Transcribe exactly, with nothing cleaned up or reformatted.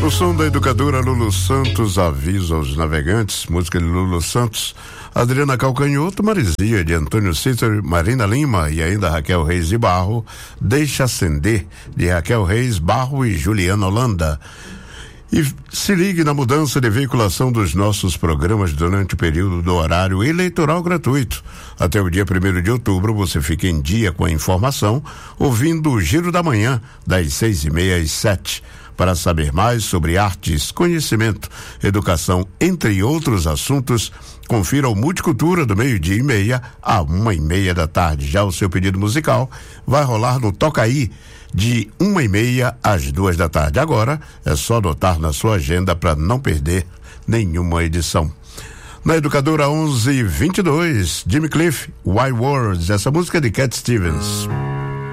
O som da educadora Lulu Santos, Aviso aos Navegantes, música de Lulu Santos, Adriana Calcanhoto, Marizia de Antônio Cícero, Marina Lima e ainda Raquel Reis de Barro, Deixa Acender, de Raquel Reis Barro e Juliana Holanda. E se ligue na mudança de veiculação dos nossos programas durante o período do horário eleitoral gratuito. Até o dia primeiro de outubro você fica em dia com a informação, ouvindo o Giro da Manhã, das seis e meia às sete. Para saber mais sobre artes, conhecimento, educação, entre outros assuntos, confira o Multicultura do meio-dia e meia a uma e meia da tarde. Já o seu pedido musical vai rolar no Tocaí, de uma e meia às duas da tarde. Agora é só anotar na sua agenda para não perder nenhuma edição. Na Educadora onze e vinte e dois, Jimmy Cliff, Why Words, essa música é de Cat Stevens.